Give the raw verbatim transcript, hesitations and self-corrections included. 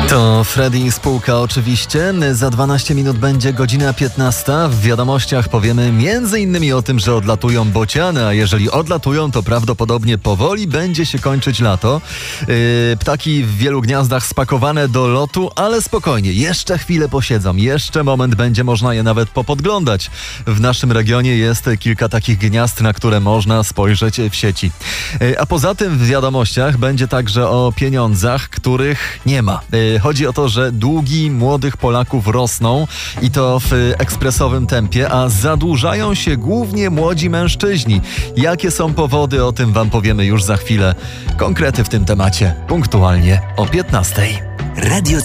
To Freddy i spółka oczywiście. Za dwanaście minut będzie godzina piętnasta. W wiadomościach powiemy między innymi o tym, że odlatują bociany, a jeżeli odlatują, to prawdopodobnie powoli będzie się kończyć lato. Yy, ptaki w wielu gniazdach spakowane do lotu, ale spokojnie, jeszcze chwilę posiedzą, jeszcze moment będzie można je nawet popodglądać. W naszym regionie jest kilka takich gniazd, na które można spojrzeć w sieci. Yy, a poza tym w wiadomościach będzie także o pieniądzach, których nie ma. Yy, Chodzi o to, że długi młodych Polaków rosną i to w ekspresowym tempie, a zadłużają się głównie młodzi mężczyźni. Jakie są powody, o tym wam powiemy już za chwilę. Konkrety w tym temacie punktualnie o piętnastej. Radio